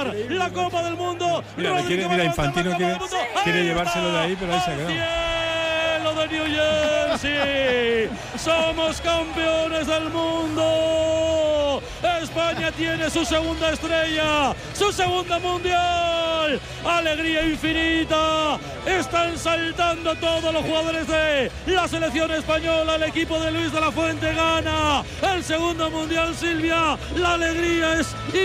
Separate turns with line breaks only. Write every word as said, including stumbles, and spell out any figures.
ganar la Copa del Mundo.
Mira, quiere, mira Infantino quiere, quiere llevárselo de ahí, pero ahí se ha
quedado. De New Jersey, somos campeones del mundo. España tiene su segunda estrella, su segunda mundial. Alegría infinita. Están saltando todos los jugadores de la selección española. El equipo de Luis de la Fuente gana el segundo mundial, Silvia. La alegría es